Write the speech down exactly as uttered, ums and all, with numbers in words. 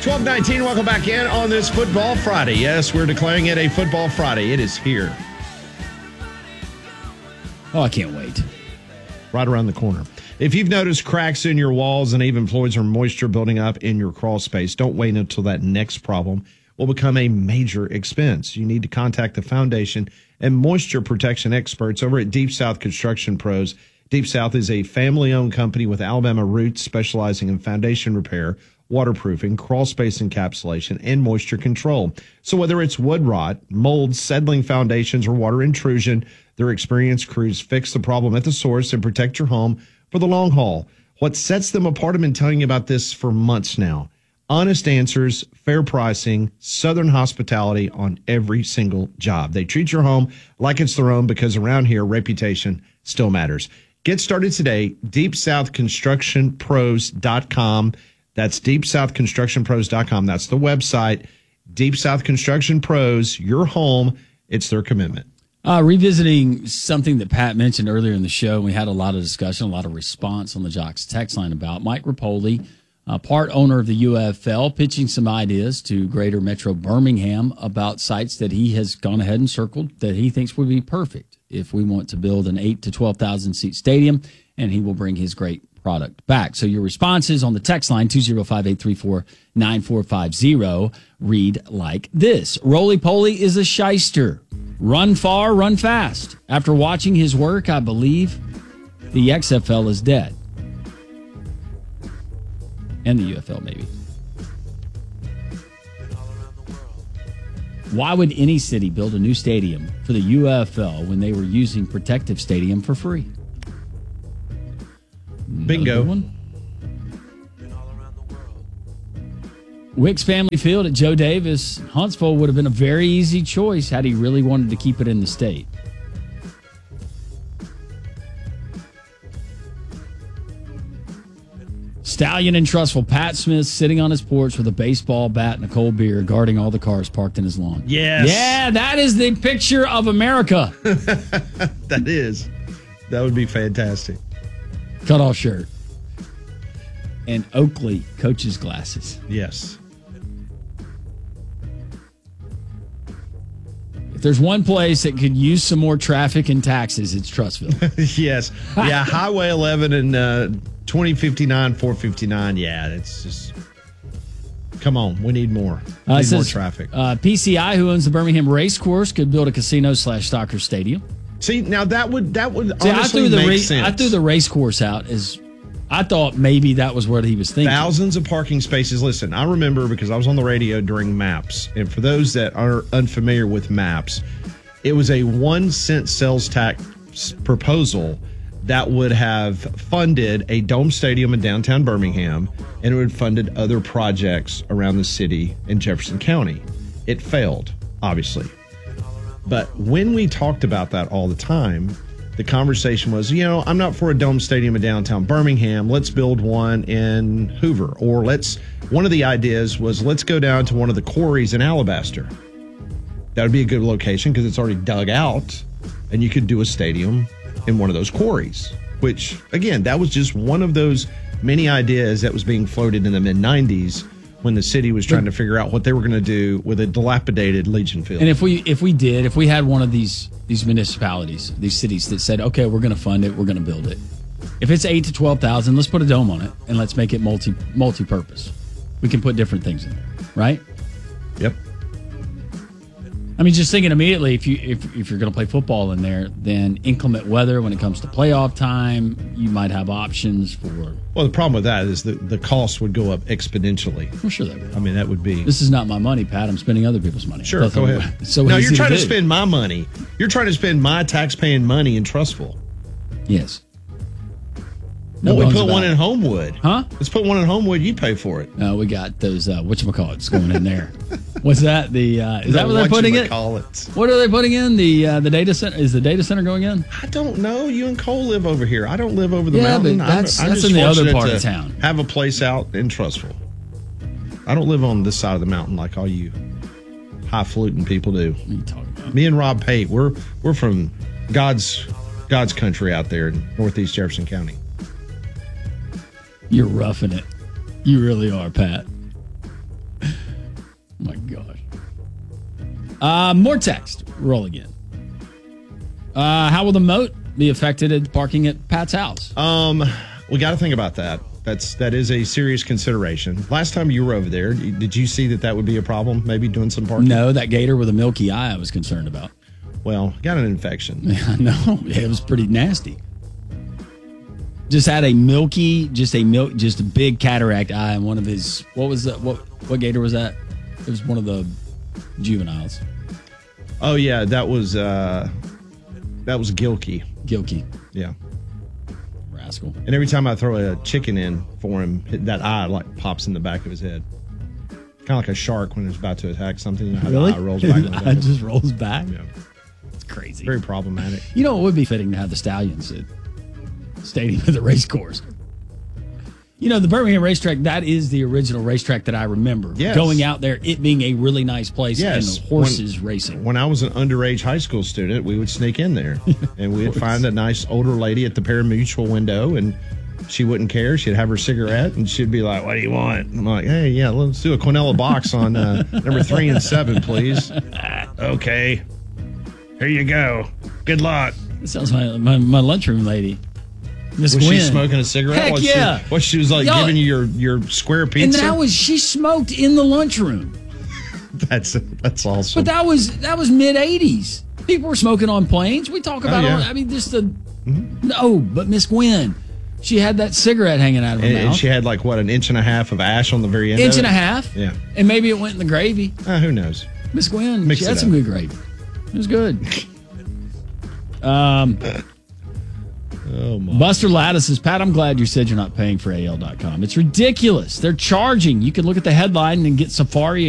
twelve nineteen, welcome back in on this Football Friday. Yes, we're declaring it a Football Friday. It is here. Oh, I can't wait. Right around the corner. If you've noticed cracks in your walls and even fluids or moisture building up in your crawl space, don't wait until that next problem will become a major expense. You need to contact the foundation and moisture protection experts over at Deep South Construction Pros. Deep South is a family-owned company with Alabama roots specializing in foundation repair, waterproofing, crawl space encapsulation, and moisture control. So whether it's wood rot, mold, settling foundations, or water intrusion, their experienced crews fix the problem at the source and protect your home for the long haul. What sets them apart, I've been telling you about this for months now. Honest answers, fair pricing, Southern hospitality on every single job. They treat your home like it's their own because around here, reputation still matters. Get started today, deep south construction pros dot com. That's deep south construction pros dot com. That's the website. Deep South Construction Pros, your home, it's their commitment. Uh, revisiting something that Pat mentioned earlier in the show, we had a lot of discussion, a lot of response on the Jocks text line about Mike Rapoli, uh, part owner of the U F L, pitching some ideas to Greater Metro Birmingham about sites that he has gone ahead and circled that he thinks would be perfect if we want to build an eight to twelve thousand seat stadium, and he will bring his great product back. So your responses on the text line, two oh five, eight three four, nine four five zero, read like this. Roly-poly is a shyster. Run far, run fast. After watching his work, I believe the X F L is dead. And the U F L, maybe. Why would any city build a new stadium for the U F L when they were using Protective Stadium for free? Bingo. One. Wicks Family Field at Joe Davis, Huntsville would have been a very easy choice had he really wanted to keep it in the state. Stallion and Trustful, Pat Smith sitting on his porch with a baseball bat and a cold beer, guarding all the cars parked in his lawn. Yes. Yeah, that is the picture of America. That is. That would be fantastic. Cut off shirt. And Oakley coach's glasses. Yes. If there's one place that could use some more traffic and taxes, it's Trustville. Yes. Yeah, Highway eleven and uh, twenty fifty-nine, four fifty-nine. Yeah, it's just, come on. We need more. We Uh, need says, more traffic. Uh, P C I, who owns the Birmingham Race Course, could build a casino slash soccer stadium. See, now that would that would See, honestly I threw the make ra- sense. I threw the race course out as I thought maybe that was what he was thinking. Thousands of parking spaces. Listen, I remember because I was on the radio during MAPS. And for those that are unfamiliar with MAPS, it was a one cent sales tax proposal that would have funded a dome stadium in downtown Birmingham, and it would have funded other projects around the city in Jefferson County. It failed, obviously. But when we talked about that all the time, the conversation was, you know, I'm not for a dome stadium in downtown Birmingham. Let's build one in Hoover. Or let's, one of the ideas was, let's go down to one of the quarries in Alabaster. That would be a good location because it's already dug out, and you could do a stadium in one of those quarries, which, again, that was just one of those many ideas that was being floated in the mid nineties when the city was trying to figure out what they were going to do with a dilapidated Legion Field. And if we if we did, if we had one of these these municipalities, these cities that said, okay, we're going to fund it, we're going to build it. If it's eight to twelve thousand, let's put a dome on it and let's make it multi multi purpose. We can put different things in there, right? Yep. I mean, just thinking immediately, if you if if you're going to play football in there, then inclement weather when it comes to playoff time, you might have options for. Well, the problem with that is the the cost would go up exponentially. Well, sure that would. I mean, that would be. This is not my money, Pat. I'm spending other people's money. Sure, That's go what- ahead. it's so no, easy you're trying to, do. spend my money. You're trying to spend my tax-paying money in Trustful. Yes. No Well, we bones put about one it. in Homewood. Huh? Let's put one in Homewood. You pay for it. No, we got those. Uh, whatchamacallits going in there. What's that? The uh, is that what they're putting it? Whatchamacallits. What are they putting in? The uh, the data center is the data center going in? I don't know. You and Cole live over here. I don't live over the Yeah, mountain. but I'm- that's- I'm, that's just in the other fortunate part of to town. Have a place out in Trustful. I don't live on this side of the mountain like all you highfalutin people do. What are you talking about? Me and Rob Pate, we're we're from God's God's country out there in Northeast Jefferson County. You're roughing it. You really are, Pat. my gosh. Uh, more text rolling in. Uh, how will the moat be affected at parking at Pat's house? Um, we got to think about that. That's that is a serious consideration. Last time you were over there, did you see that that would be a problem? Maybe doing some parking. No, that gator with a milky eye I was concerned about. Well, got an infection. Yeah, no, it was pretty nasty. Just had a milky, just a milk, just a big cataract eye in one of his. What was that? What what gator was that? It was one of the juveniles. Oh yeah, that was uh, that was Gilkey. Gilkey, Yeah. rascal. And every time I throw a chicken in for him, that eye like pops in the back of his head, kind of like a shark when it's about to attack something. You know how Really? The eye rolls back. His in the eye back. just rolls back. Yeah. It's crazy. Very problematic. You know, it would be fitting to have the Stallions at Stadium at the race course. You know, the Birmingham racetrack, that is the original racetrack that I remember. Yes. Going out there, it being a really nice place Yes. and the horses When- racing. When I was an underage high school student, we would sneak in there and we'd find a nice older lady at the pari-mutuel window, and she wouldn't care. She'd have her cigarette and she'd be like, "What do you want?" I'm like, "Hey, yeah, let's do a Quinella box on uh, number three and seven, please." Okay. Here you go. Good luck. That sounds like my, my lunchroom lady. Miss Was Gwen. she smoking a cigarette? Heck What yeah. She, what she was like Yo, giving you your, your square And pizza? that was, she smoked in the lunchroom. that's that's awesome. But that was that was mid eighties. People were smoking on planes. We talk about yeah. all, I mean, just the, no, but Miss Gwen, she had that cigarette hanging out of her and, mouth. and she had like, what, an inch and a half of ash on the very end Inch of and it? a half. Yeah. And maybe it went in the gravy. Uh, who knows? Miss Gwen, Mix she it had up. some good gravy. It was good. um, Oh, my. Buster Lattice says, Pat, I'm glad you said you're not paying for A L dot com. It's ridiculous. They're charging. You can look at the headline and get Safari